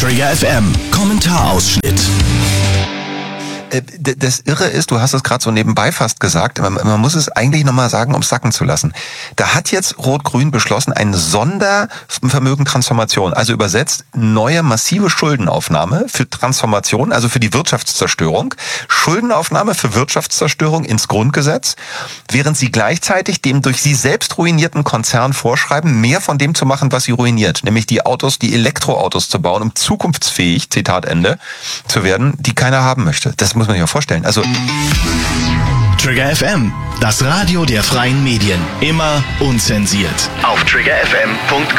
Trigger FM Kommentarausschnitt. Das Irre ist, du hast es gerade so nebenbei fast gesagt, man muss es eigentlich nochmal sagen, um es sacken zu lassen. Da hat jetzt Rot-Grün beschlossen, eine Sondervermögentransformation, also übersetzt neue massive Schuldenaufnahme für Transformation, also für die Wirtschaftszerstörung, Schuldenaufnahme für Wirtschaftszerstörung ins Grundgesetz, während sie gleichzeitig dem durch sie selbst ruinierten Konzern vorschreiben, mehr von dem zu machen, was sie ruiniert, nämlich die Elektroautos zu bauen, um zukunftsfähig, Zitat Ende, zu werden, die keiner haben möchte. Das muss man sich mal vorstellen. Also Trigger FM, das Radio der freien Medien. Immer unzensiert. Auf triggerfm.com.